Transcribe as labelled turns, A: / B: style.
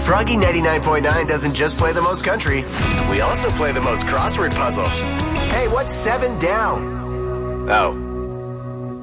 A: Froggy 99.9 doesn't just play the most country. We also play the most crossword puzzles. Hey, what's 7 down? Oh,